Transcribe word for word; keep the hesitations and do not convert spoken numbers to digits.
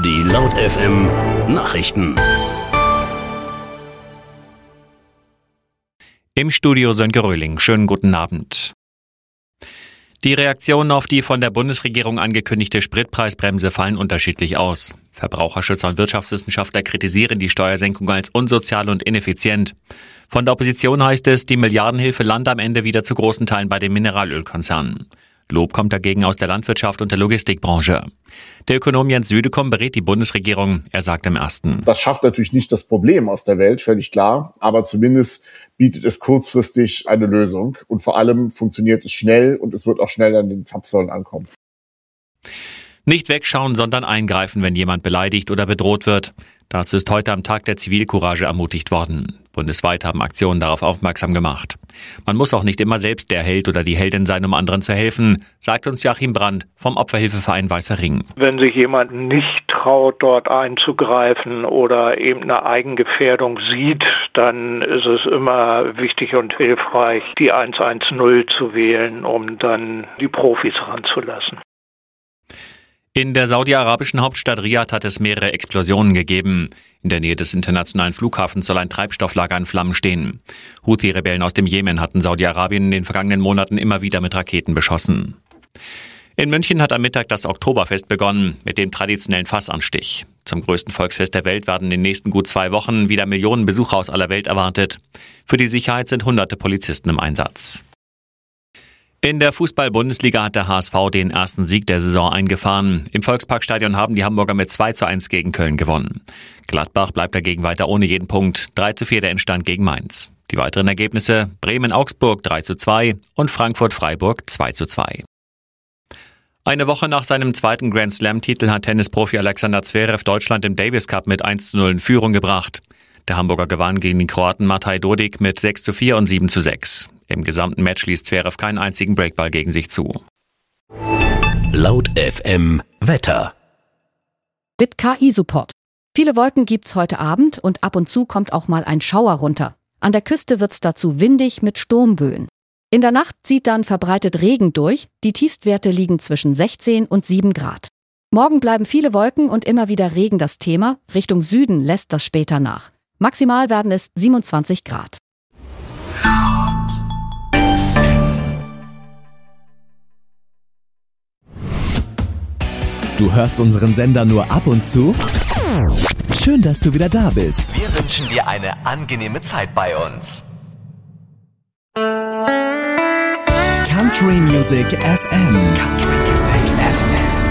Die Laut F M Nachrichten. Im Studio Sönke Röhling. Schönen guten Abend. Die Reaktionen auf die von der Bundesregierung angekündigte Spritpreisbremse fallen unterschiedlich aus. Verbraucherschützer und Wirtschaftswissenschaftler kritisieren die Steuersenkung als unsozial und ineffizient. Von der Opposition heißt es, die Milliardenhilfe lande am Ende wieder zu großen Teilen bei den Mineralölkonzernen. Lob kommt dagegen aus der Landwirtschaft und der Logistikbranche. Der Ökonom Jens Südekom berät die Bundesregierung. Er sagt im Ersten: Das schafft natürlich nicht das Problem aus der Welt, völlig klar. Aber zumindest bietet es kurzfristig eine Lösung. Und vor allem funktioniert es schnell und es wird auch schnell an den Zapfsäulen ankommen. Nicht wegschauen, sondern eingreifen, wenn jemand beleidigt oder bedroht wird. Dazu ist heute am Tag der Zivilcourage ermutigt worden. Bundesweit haben Aktionen darauf aufmerksam gemacht. Man muss auch nicht immer selbst der Held oder die Heldin sein, um anderen zu helfen, sagt uns Joachim Brandt vom Opferhilfeverein Weißer Ring. Wenn sich jemand nicht traut, dort einzugreifen oder eben eine Eigengefährdung sieht, dann ist es immer wichtig und hilfreich, die eins eins null zu wählen, um dann die Profis ranzulassen. In der saudi-arabischen Hauptstadt Riad hat es mehrere Explosionen gegeben. In der Nähe des internationalen Flughafens soll ein Treibstofflager in Flammen stehen. Houthi-Rebellen aus dem Jemen hatten Saudi-Arabien in den vergangenen Monaten immer wieder mit Raketen beschossen. In München hat am Mittag das Oktoberfest begonnen mit dem traditionellen Fassanstich. Zum größten Volksfest der Welt werden in den nächsten gut zwei Wochen wieder Millionen Besucher aus aller Welt erwartet. Für die Sicherheit sind hunderte Polizisten im Einsatz. In der Fußball-Bundesliga hat der H S V den ersten Sieg der Saison eingefahren. Im Volksparkstadion haben die Hamburger mit zwei zu eins gegen Köln gewonnen. Gladbach bleibt dagegen weiter ohne jeden Punkt. drei zu vier der Endstand gegen Mainz. Die weiteren Ergebnisse: Bremen-Augsburg drei zu zwei und Frankfurt-Freiburg zwei zu zwei. Eine Woche nach seinem zweiten Grand-Slam-Titel hat Tennisprofi Alexander Zverev Deutschland im Davis Cup mit eins zu null in Führung gebracht. Der Hamburger gewann gegen den Kroaten Matej Dodik mit sechs zu vier und sieben zu sechs. Im gesamten Match ließ Zverev keinen einzigen Breakball gegen sich zu. Laut F M Wetter. Mit K I-Support. Viele Wolken gibt's heute Abend und ab und zu kommt auch mal ein Schauer runter. An der Küste wird's dazu windig mit Sturmböen. In der Nacht zieht dann verbreitet Regen durch. Die Tiefstwerte liegen zwischen sechzehn und sieben Grad. Morgen bleiben viele Wolken und immer wieder Regen das Thema. Richtung Süden lässt das später nach. Maximal werden es siebenundzwanzig Grad. Du hörst unseren Sender nur ab und zu? Schön, dass du wieder da bist. Wir wünschen dir eine angenehme Zeit bei uns. Country Music F M. Country